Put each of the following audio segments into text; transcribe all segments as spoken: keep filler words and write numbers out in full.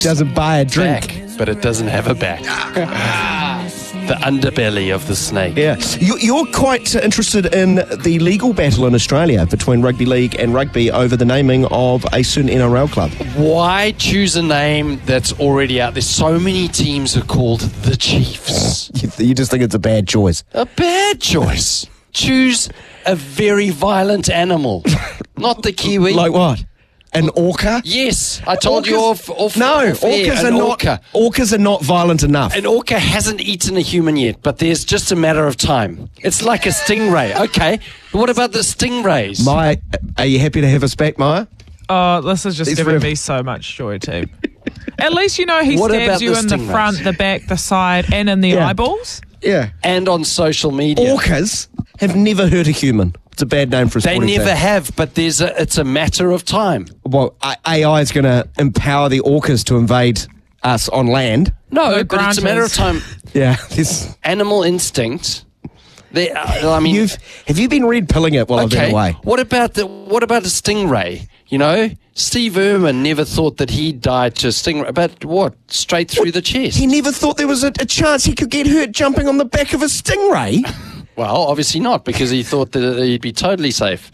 Doesn't buy a drink. Back, but it doesn't have a back. The underbelly of the snake. Yeah. You- You're quite interested in the legal battle in Australia between rugby league and rugby over the naming of a certain N R L club. Why choose a name that's already out there? So many teams are called the Chiefs. You, you just think it's a bad choice. A bad choice. Choose a very violent animal, not the kiwi. Like what? An orca? Yes, I told Orcas- you off. off No, off air, orcas an are not. orca. Orcas are not violent enough. An orca hasn't eaten a human yet, but there's just a matter of time. It's like a stingray. Okay, but what about the stingrays? Maya, are you happy to have us back, Maya? Oh, this is just It's giving real- me so much joy too. At least you know he What stabs about you the in the stingrays? front, the back, the side, and in the Yeah. eyeballs. Yeah. And on social media. Orcas have never hurt a human. It's a bad name for a They sporting never team. have, but there's a, it's a matter of time. Well, A I is going to empower the orcas to invade us on land. No, No but it's a matter of branches. time. Yeah. This, Animal instinct. They, uh, I mean, you've have you been red pilling it while I've okay. been away? What about the what about a stingray? You know, Steve Irwin never thought that he died to a stingray, but what? Straight through the chest. He never thought there was a, a chance he could get hurt jumping on the back of a stingray. Well, obviously not, because he thought that he'd be totally safe.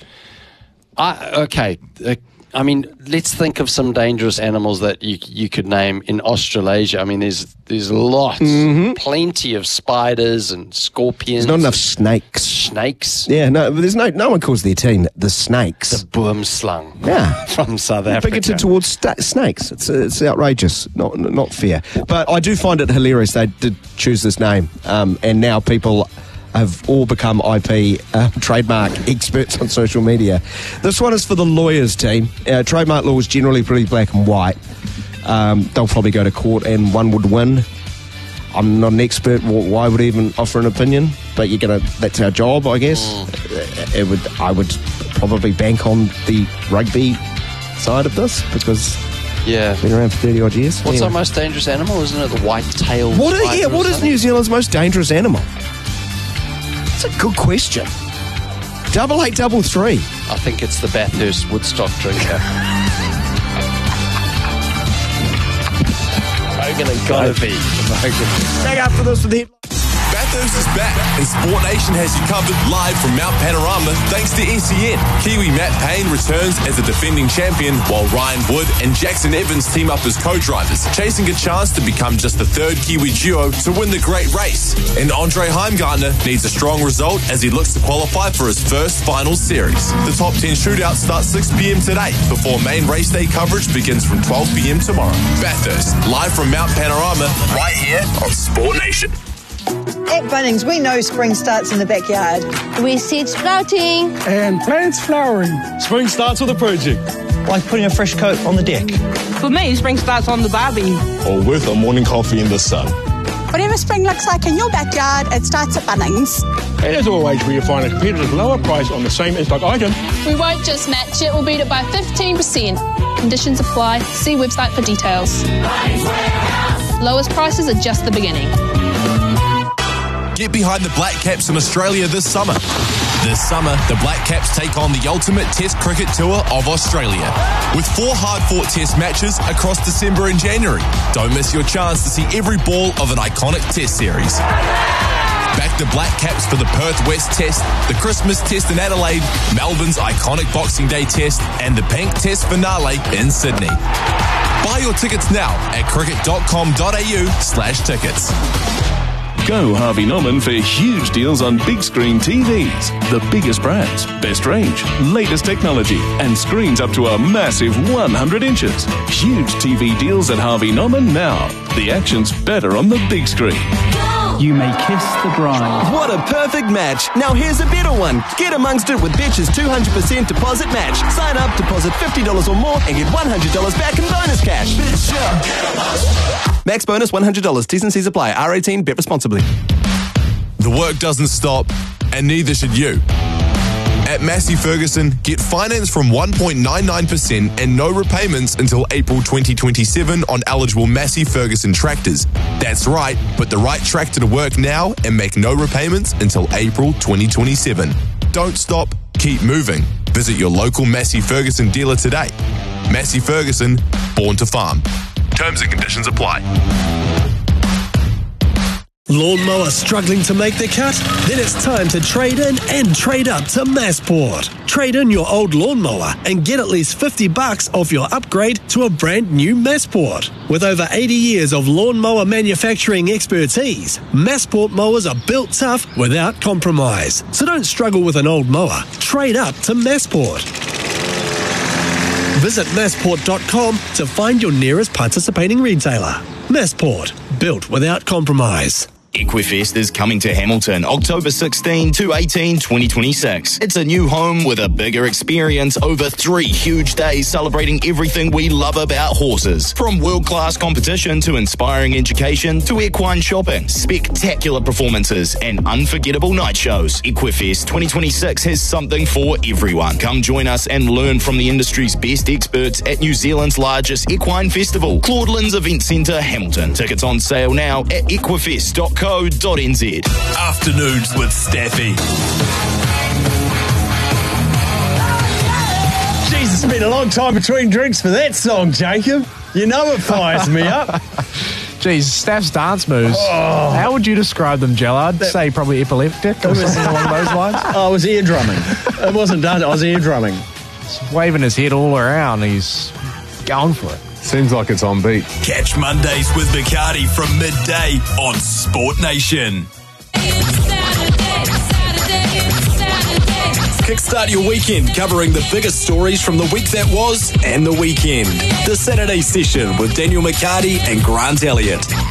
I, okay, uh, I mean, let's think of some dangerous animals that you you could name in Australasia. I mean, there's there's lots, plenty of spiders and scorpions. There's not enough snakes. snakes. Yeah, no, but there's no no one calls their team the Snakes. The boomslang. Yeah. From South Africa. Bigoted towards sta- snakes. It's it's outrageous, not not fair. But I do find it hilarious they did choose this name, um, and now people have all become I P uh, trademark experts on social media. This one is for the lawyers team. Uh, trademark law is generally pretty black and white. Um, they'll probably go to court and one would win. I'm not an expert. wh- Why would I even offer an opinion? But you're gonna. That's our job, I guess. Uh, It would. I would probably bank on the rugby side of this because Yeah. it's been around for thirty odd years. What's Anyway. our most dangerous animal? Isn't it the white-tailed What is, spider yeah, or what is something? New Zealand's most dangerous animal? That's a good question. Double eight, double three. I think it's the Bathurst Woodstock drinker. Hogan and gotta be. Back after this with the Bathurst is back, and Sport Nation has you covered live from Mount Panorama thanks to S E N. Kiwi Matt Payne returns as a defending champion, while Ryan Wood and Jackson Evans team up as co-drivers, chasing a chance to become just the third Kiwi duo to win the great race. And Andre Heimgartner needs a strong result as he looks to qualify for his first final series. The top ten shootout starts six p.m. today, before main race day coverage begins from twelve p.m. tomorrow. Bathurst, live from Mount Panorama, right here on Sport Nation. At Bunnings, we know spring starts in the backyard. We seed sprouting. And plants flowering. Spring starts with a project. Like putting a fresh coat on the deck. For me, spring starts on the barbie. Or with a morning coffee in the sun. Whatever spring looks like in your backyard, it starts at Bunnings. And as always, where you find a competitive lower price on the same in-stock item. We won't just match it, we'll beat it by fifteen percent. Conditions apply. See website for details. Lowest prices are just the beginning. Get behind the Black Caps in Australia this summer. This summer, the Black Caps take on the ultimate Test cricket tour of Australia, with four hard-fought Test matches across December and January. Don't miss your chance to see every ball of an iconic Test series. Back the Black Caps for the Perth West Test, the Christmas Test in Adelaide, Melbourne's iconic Boxing Day Test, and the Pink Test finale in Sydney. Buy your tickets now at cricket.com.au slash tickets. Go Harvey Norman for huge deals on big screen T Vs. The biggest brands, best range, latest technology, and screens up to a massive one hundred inches. Huge T V deals at Harvey Norman now. The action's better on the big screen. You may kiss the bride. What a perfect match. Now here's a better one. Get amongst it with Betch's two hundred percent deposit match. Sign up, deposit fifty dollars or more, and get one hundred dollars back in bonus cash. Max bonus one hundred dollars. T's and C's apply. R eighteen. Bet responsibly. The work doesn't stop, and neither should you. At Massey Ferguson, get finance from one point nine nine percent and no repayments until April twenty twenty-seven on eligible Massey Ferguson tractors. That's right, put the right tractor to work now and make no repayments until April twenty twenty-seven. Don't stop, keep moving. Visit your local Massey Ferguson dealer today. Massey Ferguson, born to farm. Terms and conditions apply. Lawnmower struggling to make the cut? Then it's time to trade in and trade up to Massport. Trade in your old lawnmower and get at least fifty bucks off your upgrade to a brand new Massport. With over eighty years of lawnmower manufacturing expertise, Massport mowers are built tough without compromise. So don't struggle with an old mower. Trade up to Massport. Visit massport dot com to find your nearest participating retailer. Massport, built without compromise. Equifest is coming to Hamilton October sixteenth to eighteenth, twenty twenty-six. It's a new home with a bigger experience over three huge days celebrating everything we love about horses. From world-class competition to inspiring education to equine shopping, spectacular performances and unforgettable night shows. Equifest twenty twenty-six has something for everyone. Come join us and learn from the industry's best experts at New Zealand's largest equine festival, Claudelands Event Centre, Hamilton. Tickets on sale now at equifest dot co dot n z. Afternoons with Staffy. Jesus, it's been a long time between drinks for that song, Jacob. You know it fires me up. Jeez, Staff's dance moves. Oh. How would you describe them, Jill? I'd that, say probably epileptic or something along those lines. I was ear drumming. It wasn't done. I was ear drumming. He's waving his head all around. He's going for it. Seems like it's on beat. Catch Mondays with Bacardi from midday on Sport Nation. Kickstart your weekend covering the biggest stories from the week that was and the weekend. The Saturday Session with Daniel McCarty and Grant Elliott.